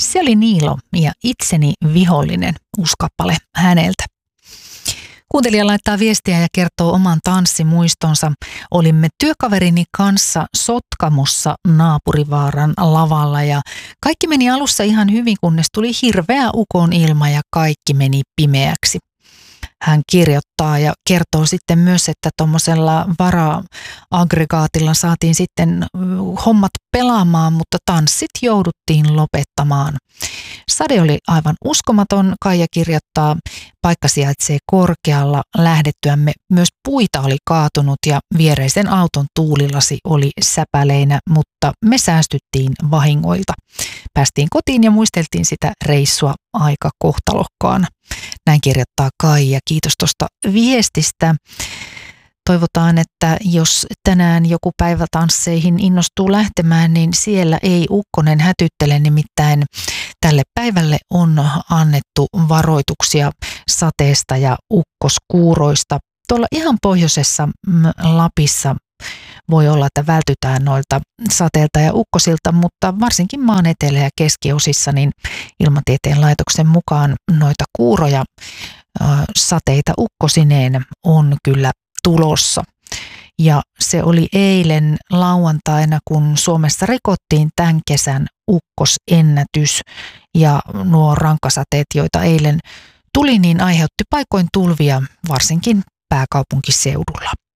Se oli Niilo ja Itseni vihollinen, uusi kappale häneltä. Kuuntelija laittaa viestiä ja kertoo oman tanssimuistonsa. Olimme työkaverini kanssa Sotkamossa Naapurivaaran lavalla ja kaikki meni alussa ihan hyvin, kunnes tuli hirveä ukonilma ja kaikki meni pimeäksi. Hän kirjoittaa ja kertoo sitten myös, että tuommoisella vara-aggregaatilla saatiin sitten hommat pelaamaan, mutta tanssit jouduttiin lopettamaan. Sade oli aivan uskomaton, Kaija kirjoittaa, paikka sijaitsee korkealla, lähdettyämme myös puita oli kaatunut ja viereisen auton tuulilasi oli säpäleinä, mutta me säästyttiin vahingoilta. Päästiin kotiin ja muisteltiin sitä reissua aika kohtalokkaana. Näin kirjoittaa Kaija. Kiitos tuosta viestistä. Toivotaan, että jos tänään joku päivätansseihin innostuu lähtemään, niin siellä ei ukkonen hätyttele, nimittäin tälle päivälle on annettu varoituksia sateesta ja ukkoskuuroista. Tuolla ihan pohjoisessa Lapissa voi olla, että vältytään noilta sateilta ja ukkosilta, mutta varsinkin maan etelä- ja keskiosissa niin Ilmatieteen laitoksen mukaan noita kuuroja, sateita ukkosineen on kyllä tulossa. Ja se oli eilen lauantaina, kun Suomessa rikottiin tämän kesän ukkosennätys ja nuo rankkasateet, joita eilen tuli, niin aiheutti paikoin tulvia varsinkin pääkaupunkiseudulla.